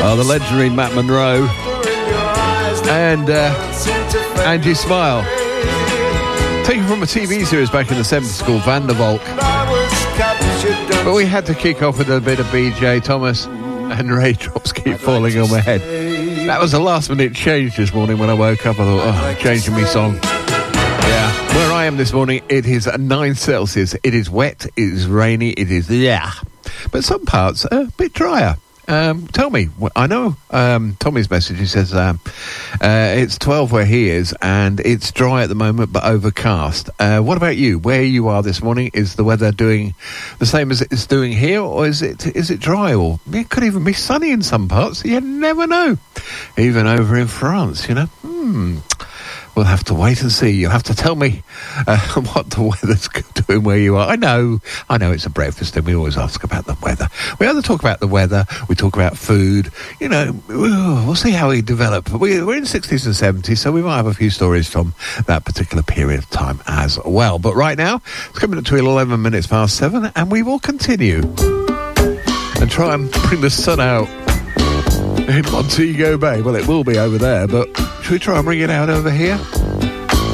The legendary Matt Monro and Angie Smile. Taken from a TV series back in the 70s called Vandervalk. But we had to kick off with a bit of BJ Thomas and Raindrops Keep Falling on My Head. That was a last minute change this morning when I woke up. I thought, changing me song. Yeah, where I am this morning, it is 9 Celsius. It is wet, it is rainy, it is, but some parts are a bit drier. Tell me, I know Tommy's message, he says it's 12 where he is and it's dry at the moment but overcast. What about you? Where you are this morning, is the weather doing the same as it's doing here, or is it dry, or it could even be sunny in some parts? You never know. Even over in France, you know. We'll have to wait and see. You'll have to tell me what the weather's doing where you are. I know it's a breakfast and we always ask about the weather. We either talk about the weather, we talk about food. You know, we'll see how we develop. We're in the 60s and 70s, so we might have a few stories from that particular period of time as well. But right now, it's coming up to 11 minutes past 7, and we will continue and try and bring the sun out in Montego Bay. Well, it will be over there, but should we try and bring it out over here?